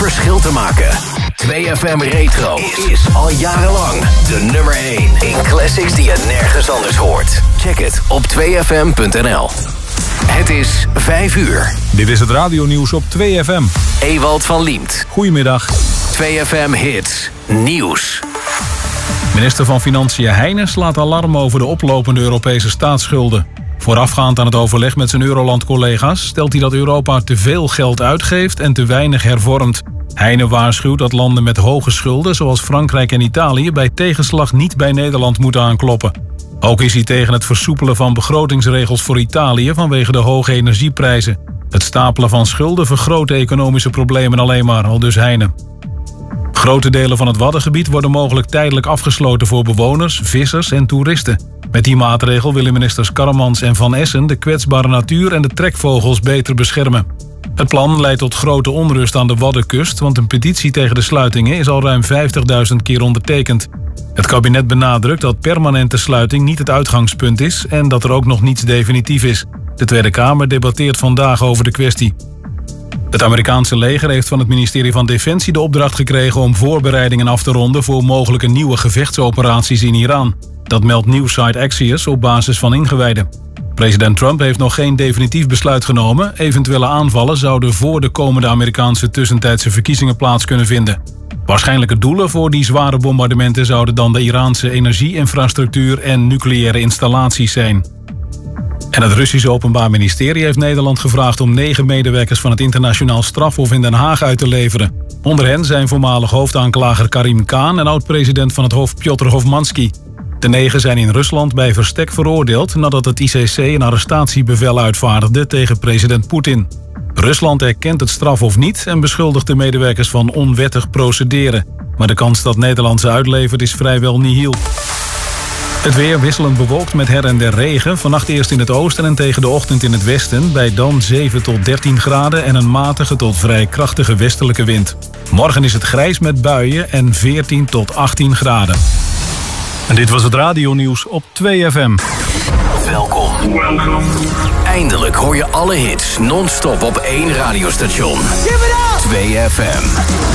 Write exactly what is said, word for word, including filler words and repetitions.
verschil te maken. twee F M Retro is al jarenlang de nummer één in classics die je nergens anders hoort. Check het op twee f m punt n l. Het is vijf uur. Dit is het radionieuws op twee F M. Ewald van Liemt. Goedemiddag. twee F M Hits Nieuws. Minister van Financiën Heijnen slaat alarm over de oplopende Europese staatsschulden. Voorafgaand aan het overleg met zijn Euroland-collega's stelt hij dat Europa te veel geld uitgeeft en te weinig hervormt. Heijnen waarschuwt dat landen met hoge schulden, zoals Frankrijk en Italië, bij tegenslag niet bij Nederland moeten aankloppen. Ook is hij tegen het versoepelen van begrotingsregels voor Italië vanwege de hoge energieprijzen. Het stapelen van schulden vergroot de economische problemen alleen maar, aldus Heijnen. Grote delen van het Waddengebied worden mogelijk tijdelijk afgesloten voor bewoners, vissers en toeristen. Met die maatregel willen ministers Karremans en Van Essen de kwetsbare natuur en de trekvogels beter beschermen. Het plan leidt tot grote onrust aan de Waddenkust, want een petitie tegen de sluitingen is al ruim vijftigduizend keer ondertekend. Het kabinet benadrukt dat permanente sluiting niet het uitgangspunt is en dat er ook nog niets definitief is. De Tweede Kamer debatteert vandaag over de kwestie. Het Amerikaanse leger heeft van het ministerie van Defensie de opdracht gekregen om voorbereidingen af te ronden voor mogelijke nieuwe gevechtsoperaties in Iran. Dat meldt Newsite Axios op basis van ingewijden. President Trump heeft nog geen definitief besluit genomen. Eventuele aanvallen zouden voor de komende Amerikaanse tussentijdse verkiezingen plaats kunnen vinden. Waarschijnlijke doelen voor die zware bombardementen zouden dan de Iraanse energie-infrastructuur en nucleaire installaties zijn. En het Russische Openbaar Ministerie heeft Nederland gevraagd om negen medewerkers van het internationaal strafhof in Den Haag uit te leveren. Onder hen zijn voormalig hoofdaanklager Karim Khan en oud-president van het Hof Piotr Hofmansky. De negen zijn in Rusland bij verstek veroordeeld nadat het I C C een arrestatiebevel uitvaardigde tegen president Poetin. Rusland erkent het strafhof niet en beschuldigt de medewerkers van onwettig procederen. Maar de kans dat Nederland ze uitlevert is vrijwel nihil. Het weer wisselend bewolkt met her en der regen. Vannacht eerst in het oosten en tegen de ochtend in het westen. Bij dan zeven tot dertien graden en een matige tot vrij krachtige westelijke wind. Morgen is het grijs met buien en veertien tot achttien graden. En dit was het radionieuws op twee F M. Welkom. Eindelijk hoor je alle hits non-stop op één radiostation. twee F M.